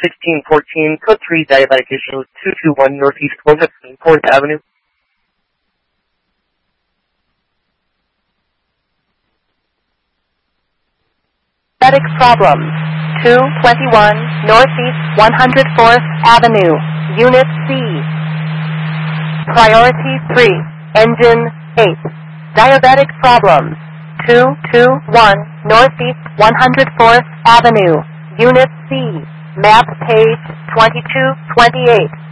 1614, code 3, diabetic issue, 221 Northeast 154th Avenue. Diabetic problems, 221 Northeast 104th Avenue, Unit C. Priority 3, Engine 8. Diabetic problems, 221 Northeast 104th Avenue, Unit C. Map page 2228.